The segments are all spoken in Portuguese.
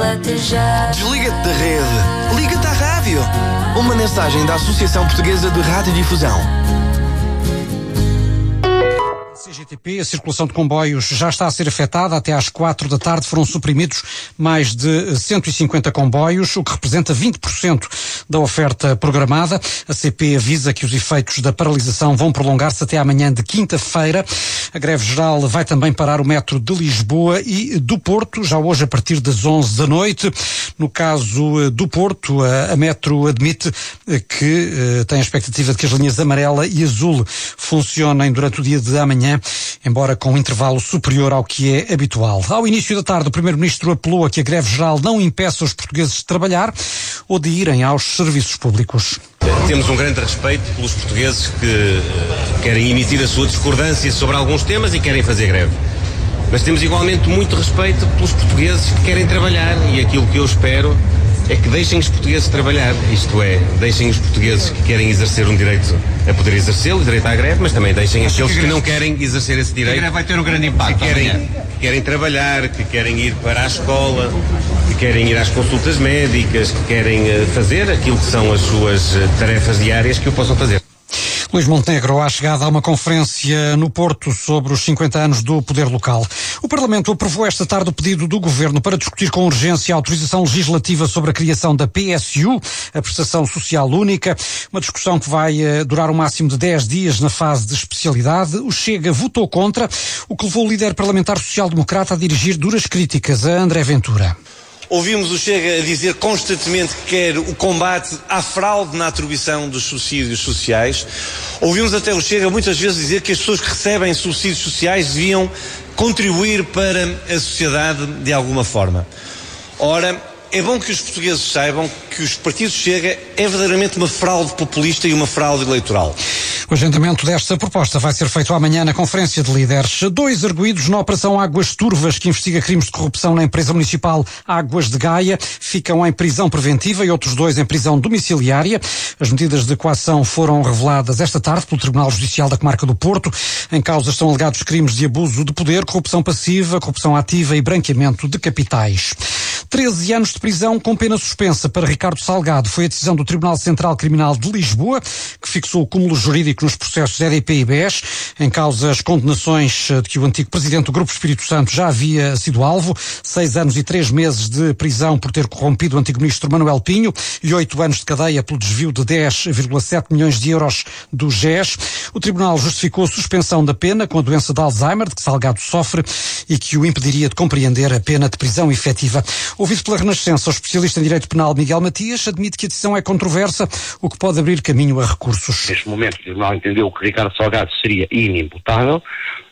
Desliga-te já. Desliga-te da rede. Liga-te à rádio. Uma mensagem da Associação Portuguesa de Radiodifusão. CGTP, a circulação de comboios já está a ser afetada. Até às 4 da tarde foram suprimidos mais de 150 comboios, o que representa 20% da oferta programada. A CP avisa que os efeitos da paralisação vão prolongar-se até amanhã de quinta-feira. A greve geral vai também parar o metro de Lisboa e do Porto, já hoje a partir das 11 da noite. No caso do Porto, a metro admite que tem a expectativa de que as linhas amarela e azul funcionem durante o dia de amanhã, embora com um intervalo superior ao que é habitual. Ao início da tarde, o Primeiro-Ministro apelou a que a greve geral não impeça os portugueses de trabalhar ou de irem aos serviços públicos. Temos um grande respeito pelos portugueses que querem emitir a sua discordância sobre alguns temas e querem fazer greve. Mas temos igualmente muito respeito pelos portugueses que querem trabalhar, e aquilo que eu espero é que deixem os portugueses trabalhar, isto é, deixem os portugueses que querem exercer um direito a poder exercê-lo, o direito à greve, mas também deixem aqueles que não querem exercer esse direito. A greve vai ter um grande impacto. Que querem trabalhar, que querem ir para a escola, que querem ir às consultas médicas, que querem fazer aquilo que são as suas tarefas diárias, que o possam fazer. Luís Montenegro, à chegada a uma conferência no Porto sobre os 50 anos do poder local. O Parlamento aprovou esta tarde o pedido do Governo para discutir com urgência a autorização legislativa sobre a criação da PSU, a Prestação Social Única, uma discussão que vai durar um máximo de 10 dias na fase de especialidade. O Chega votou contra, o que levou o líder parlamentar social-democrata a dirigir duras críticas a André Ventura. Ouvimos o Chega a dizer constantemente que quer o combate à fraude na atribuição dos subsídios sociais. Ouvimos até o Chega muitas vezes dizer que as pessoas que recebem subsídios sociais deviam contribuir para a sociedade de alguma forma. Ora, é bom que os portugueses saibam que os partidos Chega é verdadeiramente uma fraude populista e uma fraude eleitoral. O agendamento desta proposta vai ser feito amanhã na Conferência de Líderes. 2 arguidos na Operação Águas Turvas, que investiga crimes de corrupção na empresa municipal Águas de Gaia, ficam em prisão preventiva e outros 2 em prisão domiciliária. As medidas de coação foram reveladas esta tarde pelo Tribunal Judicial da Comarca do Porto. Em causa estão alegados crimes de abuso de poder, corrupção passiva, corrupção ativa e branqueamento de capitais. 13 anos de prisão com pena suspensa para Ricardo Salgado foi a decisão do Tribunal Central Criminal de Lisboa, que fixou o cúmulo jurídico nos processos EDP e BES. Em causa as condenações de que o antigo presidente do Grupo Espírito Santo já havia sido alvo, 6 anos e 3 meses de prisão por ter corrompido o antigo ministro Manuel Pinho e 8 anos de cadeia pelo desvio de 10,7 milhões de euros do GES. O Tribunal justificou a suspensão da pena com a doença de Alzheimer, de que Salgado sofre, e que o impediria de compreender a pena de prisão efetiva. Ouvido pela Renascença, o especialista em Direito Penal Miguel Matias admite que a decisão é controversa, o que pode abrir caminho a recursos. Neste momento, o Tribunal entendeu que Ricardo Salgado seria inimputável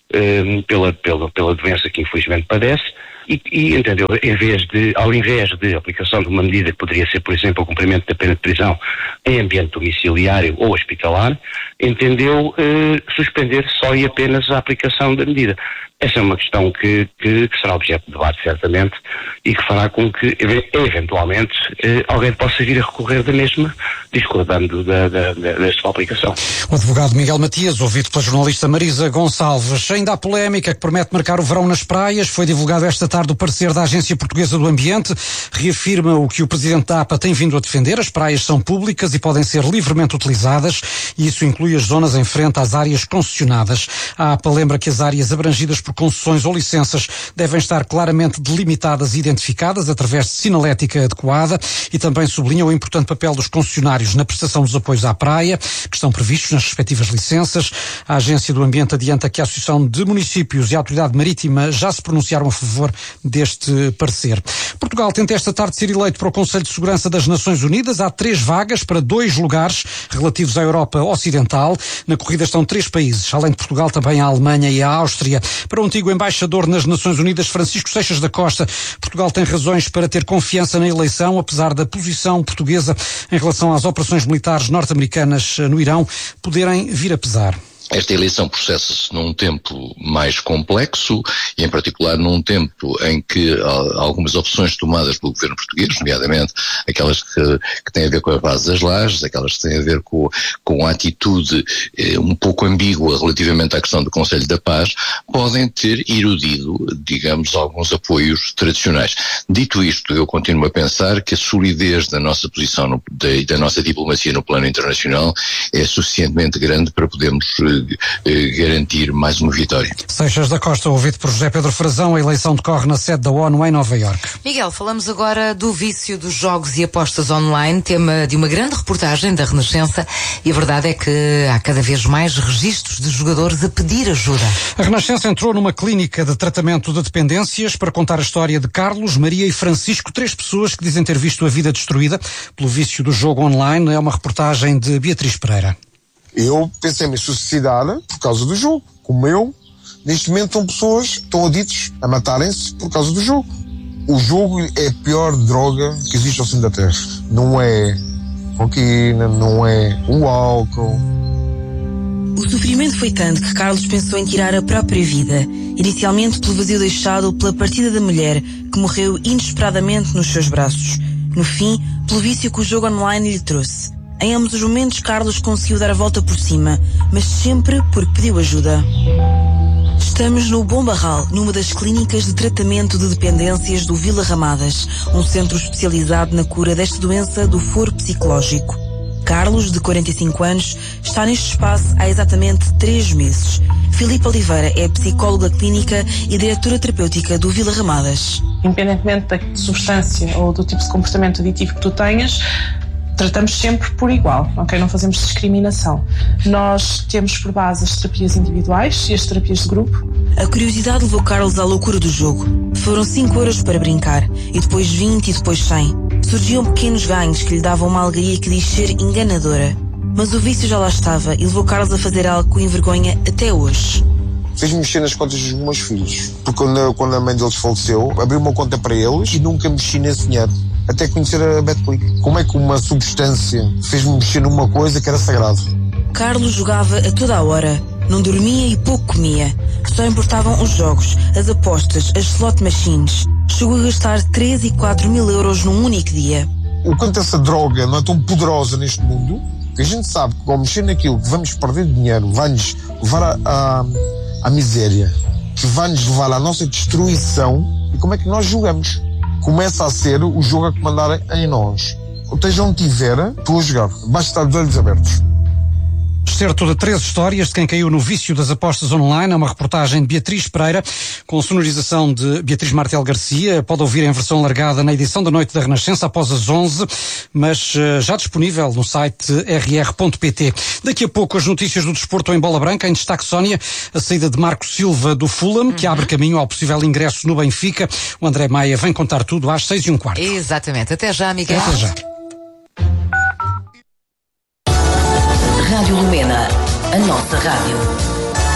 pela doença que infelizmente padece e entendeu, ao invés de aplicação de uma medida que poderia ser, por exemplo, o cumprimento da pena de prisão em ambiente domiciliário ou hospitalar, entendeu suspender só e apenas a aplicação da medida. Essa é uma questão que será objeto de debate, certamente, e que fará com que, eventualmente, alguém possa vir a recorrer da mesma, discordando da sua aplicação. O advogado Miguel Matias, ouvido pela jornalista Marisa Gonçalves. Ainda há polémica que promete marcar o verão nas praias. Foi divulgado esta tarde o parecer da Agência Portuguesa do Ambiente. Reafirma o que o presidente da APA tem vindo a defender. As praias são públicas e podem ser livremente utilizadas, e isso inclui as zonas em frente às áreas concessionadas. A APA lembra que as áreas abrangidas por concessões ou licenças devem estar claramente delimitadas e identificadas através de sinalética adequada, e também sublinha o importante papel dos concessionários na prestação dos apoios à praia, que estão previstos nas respectivas licenças. A Agência do Ambiente adianta que a Associação de Municípios e a Autoridade Marítima já se pronunciaram a favor deste parecer. Portugal tenta esta tarde ser eleito para o Conselho de Segurança das Nações Unidas. Há 3 vagas para 2 lugares relativos à Europa Ocidental. Na corrida estão 3 países, além de Portugal, também a Alemanha e a Áustria. Para o antigo embaixador nas Nações Unidas, Francisco Seixas da Costa, Portugal tem razões para ter confiança na eleição, apesar da posição portuguesa em relação às operações militares norte-americanas no Irão poderem vir a pesar. Esta eleição processa-se num tempo mais complexo e, em particular, num tempo em que algumas opções tomadas pelo governo português, nomeadamente aquelas que têm a ver com a base das lajes, aquelas que têm a ver com a atitude um pouco ambígua relativamente à questão do Conselho da Paz, podem ter erudido, digamos, alguns apoios tradicionais. Dito isto, eu continuo a pensar que a solidez da nossa posição e da nossa diplomacia no plano internacional é suficientemente grande para podermos garantir mais uma vitória. Seixas da Costa, ouvido por José Pedro Frazão, a eleição decorre na sede da ONU em Nova Iorque. Miguel, falamos agora do vício dos jogos e apostas online, tema de uma grande reportagem da Renascença, e a verdade é que há cada vez mais registros de jogadores a pedir ajuda. A Renascença entrou numa clínica de tratamento de dependências para contar a história de Carlos, Maria e Francisco, 3 pessoas que dizem ter visto a vida destruída pelo vício do jogo online. É uma reportagem de Beatriz Pereira. Eu pensei em me suicidar por causa do jogo. Como eu, neste momento estão pessoas que estão aditos a matarem-se por causa do jogo. O jogo é a pior droga que existe ao centro da Terra. Não é cocaína, não é o álcool. O sofrimento foi tanto que Carlos pensou em tirar a própria vida. Inicialmente pelo vazio deixado pela partida da mulher, que morreu inesperadamente nos seus braços. No fim, pelo vício que o jogo online lhe trouxe. Em ambos os momentos, Carlos conseguiu dar a volta por cima, mas sempre porque pediu ajuda. Estamos no Bom Barral, numa das clínicas de tratamento de dependências do Vila Ramadas, um centro especializado na cura desta doença do foro psicológico. Carlos, de 45 anos, está neste espaço há exatamente 3 meses. Filipe Oliveira é psicóloga clínica e diretora terapêutica do Vila Ramadas. Independentemente da substância ou do tipo de comportamento aditivo que tu tenhas, tratamos sempre por igual, ok? Não fazemos discriminação. Nós temos por base as terapias individuais e as terapias de grupo. A curiosidade levou Carlos à loucura do jogo. Foram 5 euros para brincar, e depois 20 e depois 100. Surgiam pequenos ganhos que lhe davam uma alegria que diz ser enganadora. Mas o vício já lá estava e levou Carlos a fazer algo que o envergonha até hoje. Fez-me mexer nas contas dos meus filhos. Porque quando a mãe deles faleceu, abri uma conta para eles e nunca mexi nesse dinheiro. Até conhecer a BetClick. Como é que uma substância fez-me mexer numa coisa que era sagrado? Carlos jogava a toda a hora. Não dormia e pouco comia. Só importavam os jogos, as apostas, as slot machines. Chegou a gastar 3 e 4 mil euros num único dia. O quanto essa droga não é tão poderosa neste mundo, que a gente sabe que ao mexer naquilo que vamos perder dinheiro, vai-nos levar à miséria, que vai-nos levar à nossa destruição. E como é que nós jogamos? Começa a ser o jogo a comandar em nós. Ou esteja onde tiver, estou a jogar. Basta estar de olhos abertos. Excerto de 3 histórias de quem caiu no vício das apostas online. É uma reportagem de Beatriz Pereira, com sonorização de Beatriz Martel Garcia. Pode ouvir em versão largada na edição da Noite da Renascença após as 11, mas já disponível no site rr.pt. Daqui a pouco as notícias do desporto em bola branca. Em destaque, Sónia, a saída de Marco Silva do Fulham, que abre caminho ao possível ingresso no Benfica. O André Maia vem contar tudo às 6:15. Exatamente. Até já, Miguel. Até já. Rádio Lumena, a nossa rádio.